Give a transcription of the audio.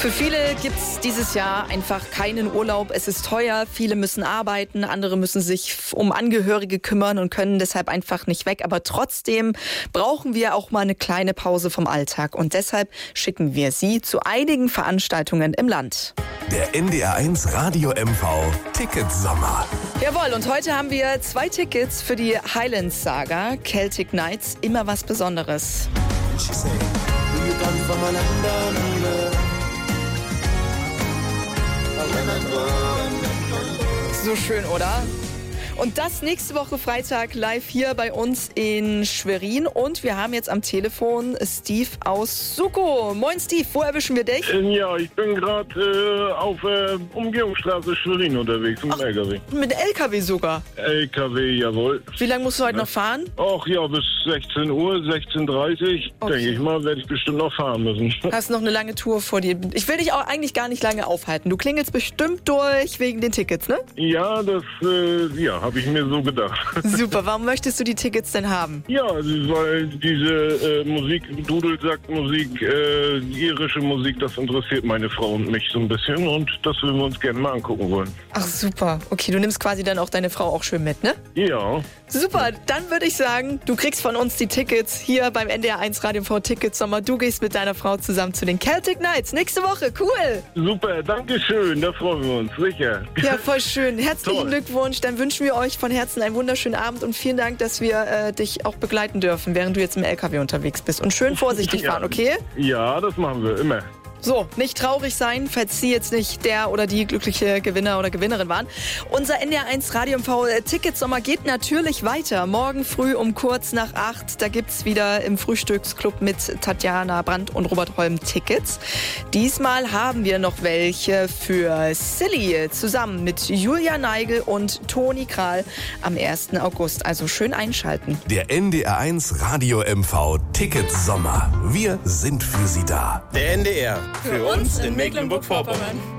Für viele gibt es dieses Jahr einfach keinen Urlaub. Es ist teuer, viele müssen arbeiten, andere müssen sich um Angehörige kümmern und können deshalb einfach nicht weg. Aber trotzdem brauchen wir auch mal eine kleine Pause vom Alltag. Und deshalb schicken wir Sie zu einigen Veranstaltungen im Land. Der NDR1 Radio MV Ticketsommer. Jawohl, und heute haben wir 2 Tickets für die Highlands Saga, Celtic Knights, immer was Besonderes. So schön, oder? Und das nächste Woche Freitag live hier bei uns in Schwerin. Und wir haben jetzt am Telefon Steve aus Suko. Moin Steve, wo erwischen wir dich? Ja, ich bin gerade auf Umgehungsstraße Schwerin unterwegs mit dem LKW. Mit LKW sogar? LKW, jawohl. Wie lange musst du heute noch fahren? Ach ja, bis 16 Uhr, 16:30 Uhr, denke ich mal, werde ich bestimmt noch fahren müssen. Hast noch eine lange Tour vor dir. Ich will dich auch eigentlich gar nicht lange aufhalten. Du klingelst bestimmt durch wegen den Tickets, ne? Ja, das, habe ich mir so gedacht. Super, warum möchtest du die Tickets denn haben? Ja, weil diese Musik, Dudelsackmusik, irische Musik, das interessiert meine Frau und mich so ein bisschen und das würden wir uns gerne mal angucken wollen. Ach super, okay, du nimmst quasi dann auch deine Frau auch schön mit, ne? Ja. Super, dann würde ich sagen, du kriegst von uns die Tickets hier beim NDR1 Radio MV Ticketsommer. Du gehst mit deiner Frau zusammen zu den Celtic Knights nächste Woche, cool! Super, danke schön, da freuen wir uns, sicher. Ja, voll schön. Herzlichen Glückwunsch, dann wünschen wir euch von Herzen einen wunderschönen Abend und vielen Dank, dass wir dich auch begleiten dürfen, während du jetzt im LKW unterwegs bist. Und schön vorsichtig fahren, okay? Ja, das machen wir, immer. So, nicht traurig sein, falls Sie jetzt nicht der oder die glückliche Gewinner oder Gewinnerin waren. Unser NDR1 Radio MV Ticketsommer geht natürlich weiter. Morgen früh um kurz nach 8, da gibt's wieder im Frühstücksclub mit Tatjana Brandt und Robert Holm Tickets. Diesmal haben wir noch welche für Silly zusammen mit Julia Neigel und Toni Kral am 1. August. Also schön einschalten. Der NDR1 Radio MV Ticketsommer. Wir sind für Sie da. Der NDR. Für uns in Mecklenburg-Vorpommern.